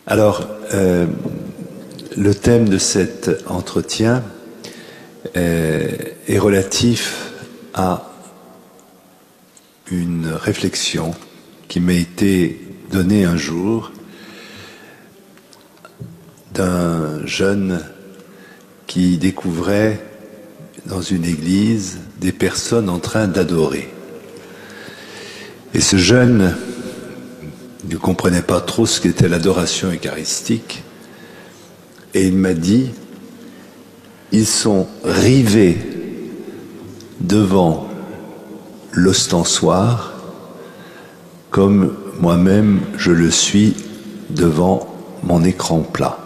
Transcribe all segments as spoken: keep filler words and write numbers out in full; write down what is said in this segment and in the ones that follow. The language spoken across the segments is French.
Alors, euh, le thème de cet entretien euh, est relatif à une réflexion qui m'a été donnée un jour d'un jeune qui découvrait dans une église des personnes en train d'adorer. Et ce jeune ne comprenait pas trop ce qu'était l'adoration eucharistique, et il m'a dit, ils sont rivés devant l'ostensoir comme moi-même je le suis devant mon écran plat.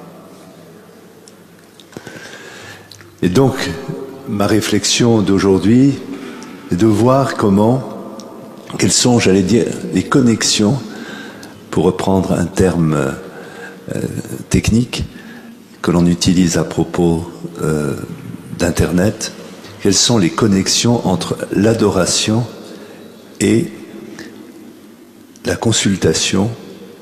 Et donc, ma réflexion d'aujourd'hui est de voir comment, quelles sont, j'allais dire, les connexions, pour reprendre un terme euh, technique que l'on utilise à propos euh, d'Internet, quelles sont les connexions entre l'adoration et la consultation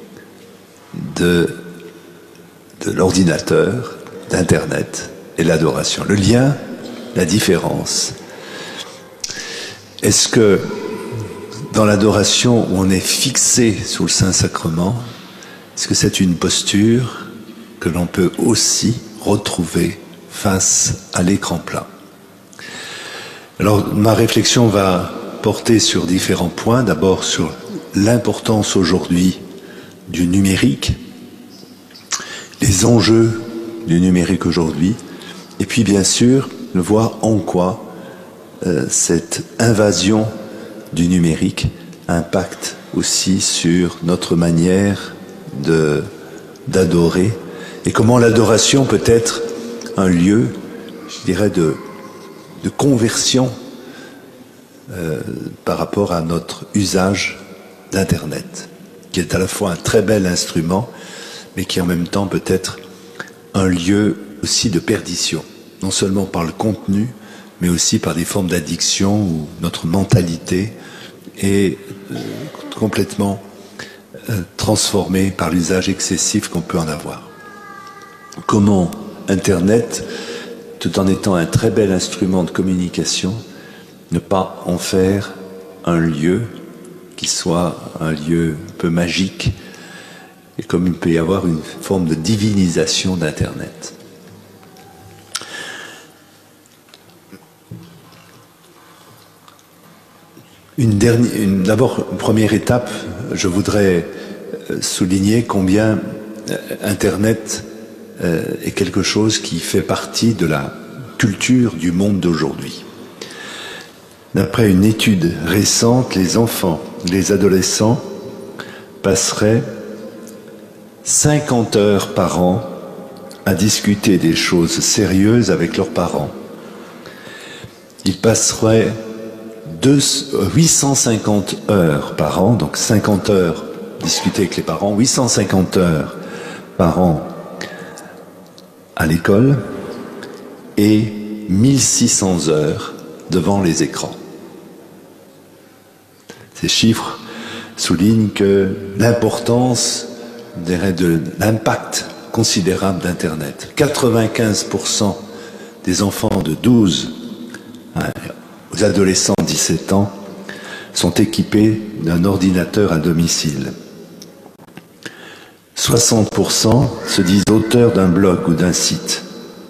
de, de l'ordinateur, d'Internet et l'adoration. Le lien, la différence. Est-ce que dans l'adoration où on est fixé sous le Saint-Sacrement, est-ce que c'est une posture que l'on peut aussi retrouver face à l'écran plat? Alors, ma réflexion va porter sur différents points. D'abord sur l'importance aujourd'hui du numérique, les enjeux du numérique aujourd'hui, et puis bien sûr, de voir en quoi euh, cette invasion du numérique impacte aussi sur notre manière de, d'adorer, et comment l'adoration peut être un lieu, je dirais, de, de conversion euh, par rapport à notre usage d'Internet, qui est à la fois un très bel instrument, mais qui en même temps peut être un lieu aussi de perdition, non seulement par le contenu, mais aussi par des formes d'addiction où notre mentalité est euh, complètement euh, transformée par l'usage excessif qu'on peut en avoir. Comment Internet, tout en étant un très bel instrument de communication, ne pas en faire un lieu qui soit un lieu un peu magique, et comme il peut y avoir une forme de divinisation d'Internet. Une dernière, une, d'abord, une première étape, je voudrais souligner combien Internet euh, est quelque chose qui fait partie de la culture du monde d'aujourd'hui. D'après une étude récente, les enfants, les adolescents passeraient cinquante heures par an à discuter des choses sérieuses avec leurs parents. Ils passeraient huit cent cinquante heures par an, donc cinquante heures discuter avec les parents, huit cent cinquante heures par an à l'école et mille six cents heures devant les écrans. Ces chiffres soulignent que l'importance de l'impact considérable d'Internet. quatre-vingt-quinze pour cent des enfants de douze aux adolescents de dix-sept ans sont équipés d'un ordinateur à domicile. soixante pour cent se disent auteurs d'un blog ou d'un site.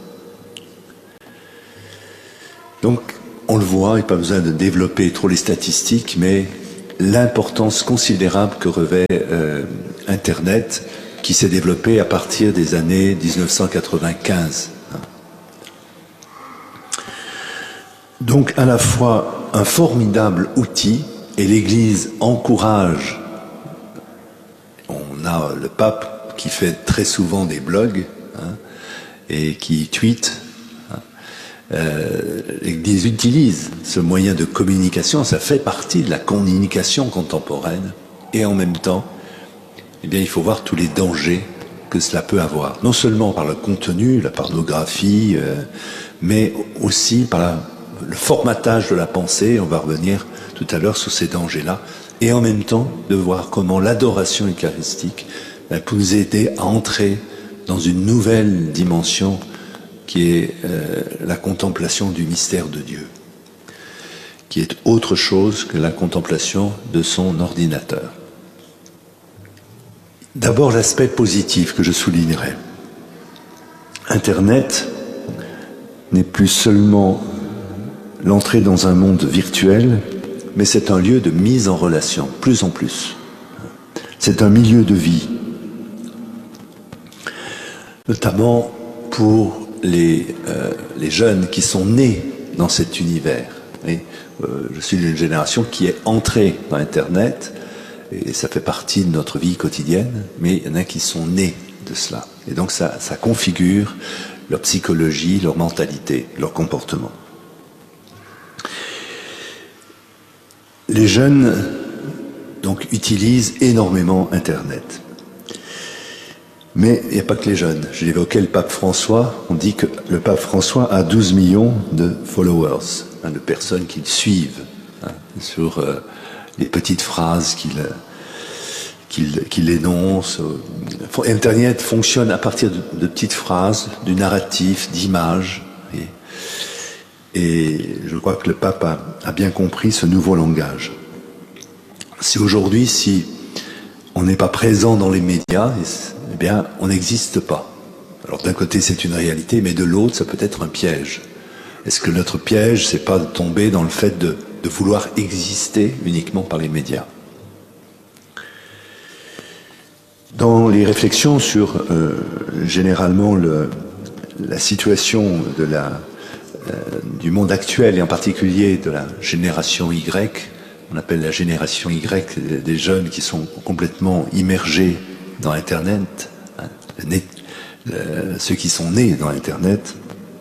Donc, on le voit, il n'y a pas besoin de développer trop les statistiques, mais l'importance considérable que revêt euh, Internet, qui s'est développé à partir des années dix-neuf cent quatre-vingt-quinze. Donc, à la fois un formidable outil, et l'Église encourage. On a le pape qui fait très souvent des blogs hein, et qui tweet. Hein. Euh, L'Église utilise ce moyen de communication, ça fait partie de la communication contemporaine, et en même temps, eh bien, il faut voir tous les dangers que cela peut avoir, non seulement par le contenu, la pornographie, euh, mais aussi par la, le formatage de la pensée. On va revenir tout à l'heure sur ces dangers-là, et en même temps de voir comment l'adoration eucharistique pour nous aider à entrer dans une nouvelle dimension qui est euh, la contemplation du mystère de Dieu, qui est autre chose que la contemplation de son ordinateur. D'abord, l'aspect positif que je soulignerai. Internet n'est plus seulement l'entrée dans un monde virtuel, mais c'est un lieu de mise en relation, plus en plus. C'est un milieu de vie, notamment pour les, euh, les jeunes qui sont nés dans cet univers. Et, euh, je suis d'une génération qui est entrée dans Internet, et ça fait partie de notre vie quotidienne, mais il y en a qui sont nés de cela. Et donc ça, ça configure leur psychologie, leur mentalité, leur comportement. Les jeunes donc utilisent énormément Internet. Mais il n'y a pas que les jeunes. J'évoquais le pape François. On dit que le pape François a douze millions de followers, hein, de personnes qui le suivent, hein, sur euh, les petites phrases qu'il qu'il qu'il énonce. Internet fonctionne à partir de, de petites phrases, du narratif, d'images. Et, et je crois que le pape a, a bien compris ce nouveau langage. Si aujourd'hui, si on n'est pas présent dans les médias, eh bien, on n'existe pas. Alors d'un côté, c'est une réalité, mais de l'autre, ça peut être un piège. Est-ce que notre piège, c'est pas de tomber dans le fait de, de vouloir exister uniquement par les médias? Dans les réflexions sur euh, généralement le, la situation de la, euh, du monde actuel, et en particulier de la génération Y, on appelle la génération Y des jeunes qui sont complètement immergés dans Internet, hein, né, euh, ceux qui sont nés dans Internet.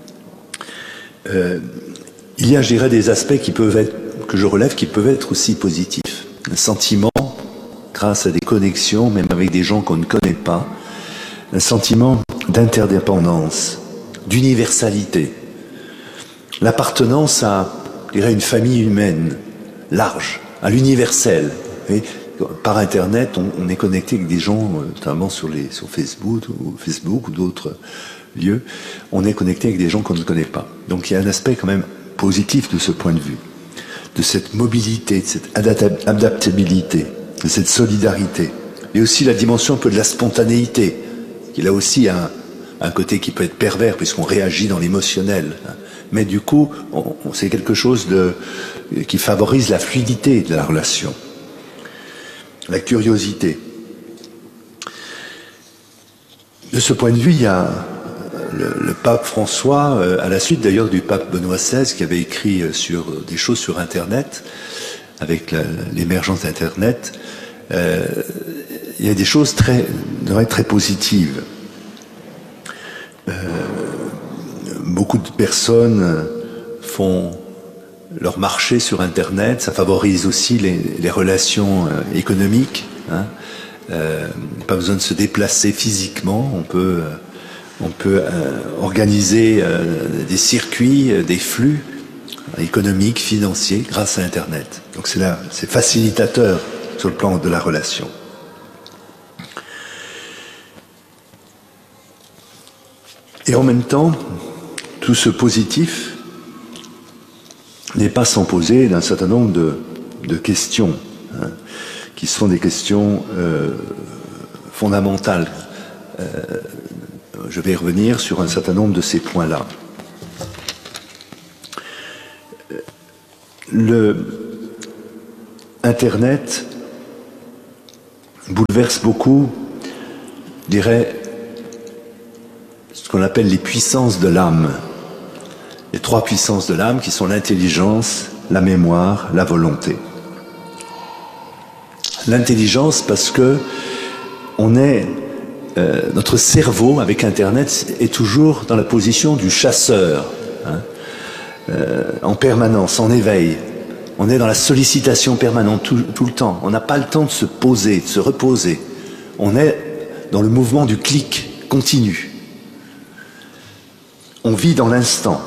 Euh, il y a, je dirais, des aspects qui peuvent être, que je relève, qui peuvent être aussi positifs. Un sentiment, grâce à des connexions, même avec des gens qu'on ne connaît pas, un sentiment d'interdépendance, d'universalité, l'appartenance à, je dirais, une famille humaine large, à l'universel. Et par Internet, on, on est connecté avec des gens, notamment sur, les, sur Facebook ou Facebook ou d'autres lieux, on est connecté avec des gens qu'on ne connaît pas. Donc il y a un aspect quand même positif de ce point de vue, de cette mobilité, de cette adaptabilité, de cette solidarité. Et aussi la dimension un peu de la spontanéité, qui là aussi a un, un côté qui peut être pervers, puisqu'on réagit dans l'émotionnel. Mais du coup, on, on, c'est quelque chose de, qui favorise la fluidité de la relation, la curiosité. De ce point de vue, il y a le, le pape François, euh, à la suite d'ailleurs du pape Benoît seize, qui avait écrit sur des choses sur Internet, avec la, l'émergence d'Internet, euh, il y a des choses très, très positives. Euh, beaucoup de personnes font leur marché sur Internet, ça favorise aussi les, les relations euh, économiques. Hein. Euh, pas besoin de se déplacer physiquement, on peut, euh, on peut euh, organiser euh, des circuits, euh, des flux économiques, financiers, grâce à Internet. Donc c'est là, c'est facilitateur sur le plan de la relation. Et en même temps, tout ce positif n'est pas sans poser d'un certain nombre de, de questions, hein, qui sont des questions euh, fondamentales. Euh, je vais revenir sur un certain nombre de ces points-là. Le Internet bouleverse beaucoup, je dirais, ce qu'on appelle les puissances de l'âme. Les trois puissances de l'âme qui sont l'intelligence, la mémoire, la volonté. L'intelligence parce que on est, euh, notre cerveau avec Internet est toujours dans la position du chasseur, hein, euh, en permanence, en éveil. On est dans la sollicitation permanente tout, tout le temps. On n'a pas le temps de se poser, de se reposer. On est dans le mouvement du clic continu. On vit dans l'instant.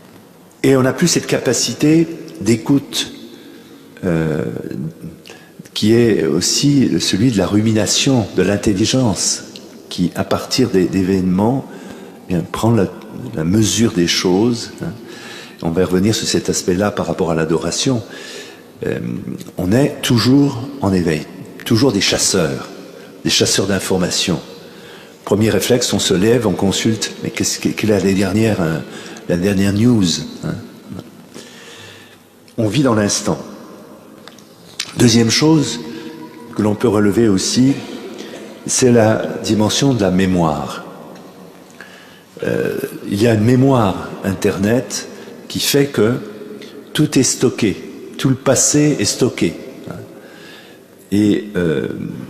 Et on n'a plus cette capacité d'écoute euh, qui est aussi celui de la rumination, de l'intelligence, qui, à partir d'événements, prend la, la mesure des choses. Hein. On va revenir sur cet aspect-là par rapport à l'adoration. Euh, on est toujours en éveil, toujours des chasseurs, des chasseurs d'informations. Premier réflexe, on se lève, on consulte, mais qu'est-ce que, quelle est la dernière, hein, la dernière news, hein. On vit dans l'instant. Deuxième chose que l'on peut relever aussi, c'est la dimension de la mémoire. Euh, il y a une mémoire Internet qui fait que tout est stocké, tout le passé est stocké. Et, euh,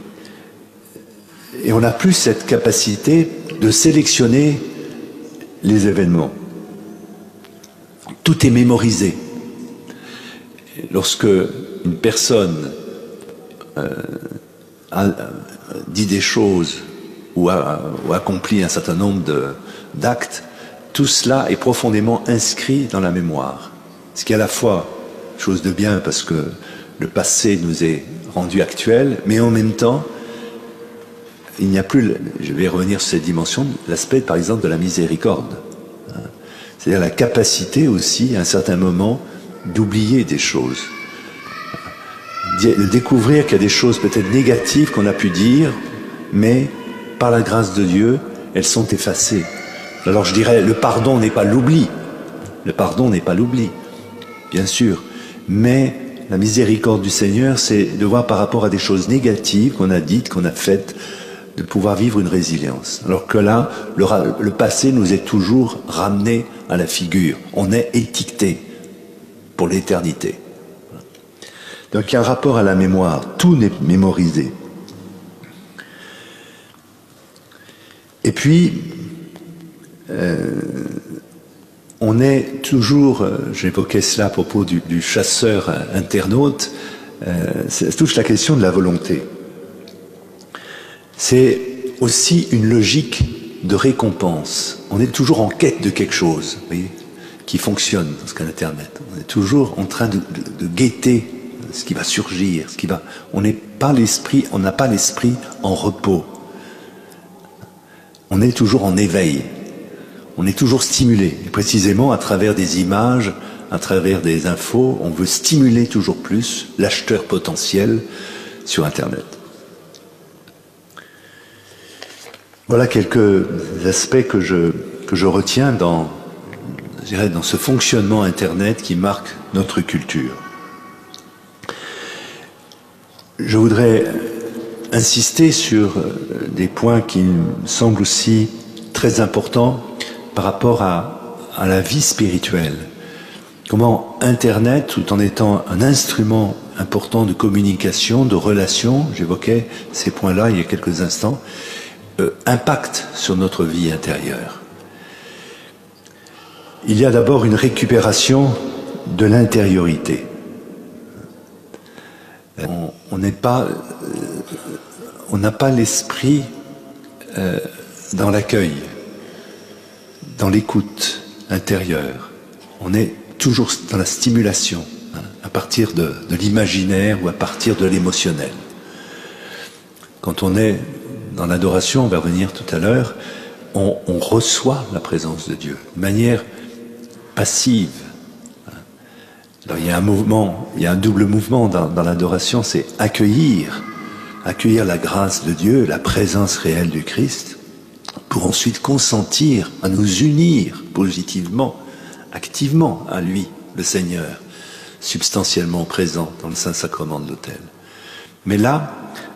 et on n'a plus cette capacité de sélectionner les événements. Tout est mémorisé. Lorsque une personne euh, a, a dit des choses ou a, ou accompli un certain nombre d'actes, tout cela est profondément inscrit dans la mémoire. Ce qui est à la fois chose de bien parce que le passé nous est rendu actuel, mais en même temps, il n'y a plus, je vais revenir sur cette dimension, l'aspect par exemple de la miséricorde. C'est-à-dire la capacité aussi, à un certain moment, d'oublier des choses. De découvrir qu'il y a des choses peut-être négatives qu'on a pu dire, mais par la grâce de Dieu, elles sont effacées. Alors je dirais, le pardon n'est pas l'oubli. Le pardon n'est pas l'oubli, bien sûr. Mais la miséricorde du Seigneur, c'est de voir par rapport à des choses négatives qu'on a dites, qu'on a faites, de pouvoir vivre une résilience. Alors que là, le, le passé nous est toujours ramené à la figure. On est étiqueté pour l'éternité. Donc il y a un rapport à la mémoire. Tout n'est mémorisé. Et puis, euh, on est toujours, euh, j'évoquais cela à propos du, du chasseur internaute, euh, ça touche la question de la volonté. C'est aussi une logique de récompense. On est toujours en quête de quelque chose, vous voyez, qui fonctionne dans ce qu'est Internet. On est toujours en train de, de, de guetter ce qui va surgir, ce qui va. On n'est pas l'esprit, on n'a pas l'esprit en repos. On est toujours en éveil. On est toujours stimulé. Et précisément à travers des images, à travers des infos, on veut stimuler toujours plus l'acheteur potentiel sur Internet. Voilà quelques aspects que je, que je retiens dans, je dirais, dans ce fonctionnement Internet qui marque notre culture. Je voudrais insister sur des points qui me semblent aussi très importants par rapport à, à la vie spirituelle. Comment Internet, tout en étant un instrument important de communication, de relation, j'évoquais ces points-là il y a quelques instants, euh, impacte sur notre vie intérieure. Il y a d'abord une récupération de l'intériorité. On n'est pas, euh, on n'a pas l'esprit euh, dans l'accueil, dans l'écoute intérieure. On est toujours dans la stimulation, hein, à partir de, de l'imaginaire ou à partir de l'émotionnel. Quand on est dans l'adoration, on va revenir tout à l'heure, on, on reçoit la présence de Dieu de manière passive. Alors, il y a un mouvement, il y a un double mouvement dans, dans l'adoration, c'est accueillir, accueillir la grâce de Dieu, la présence réelle du Christ, pour ensuite consentir à nous unir positivement, activement à lui, le Seigneur, substantiellement présent dans le Saint-Sacrement de l'autel. Mais là,